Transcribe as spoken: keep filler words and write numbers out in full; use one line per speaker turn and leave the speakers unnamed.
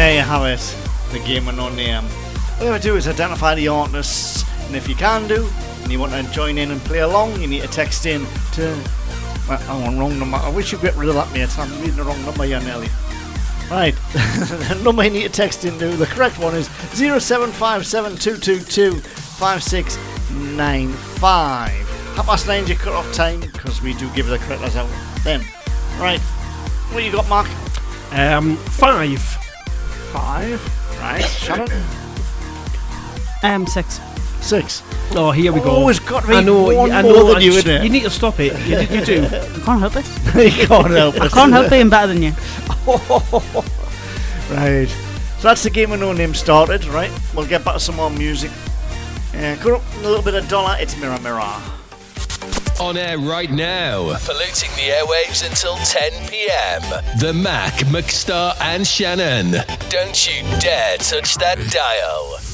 there you have it, the game with no name. All you have to do is identify the artists, and if you can do, and you want to join in and play along, you need to text in to... Well, hang on, wrong number. I wish you'd get rid of that, mate. I'm reading the wrong number here, Nelly. Right, the number you need to text into, the correct one is zero seven five seven two two two five six nine five. Half past nine's your cut-off time, because we do give the correct letters out then. Right, what you got, Mark?
Um, five.
Five. Right, Shannon?
Um, six.
Six.
Oh, here we go.
Oh, it's got to be
I know,
one
I
more
know,
than
I
you,
just-
isn't it?
You need to stop it. You, you do.
I can't help it.
You can't help it.
I can't help being better than you.
Right. So that's the game with no name started, right? We'll get back to some more music. Uh, coming up a little bit of dollar, it's Mirror Mirror.
On air right now, polluting the airwaves until ten p.m. The Mac, McStar and Shannon. Don't you dare touch that dial.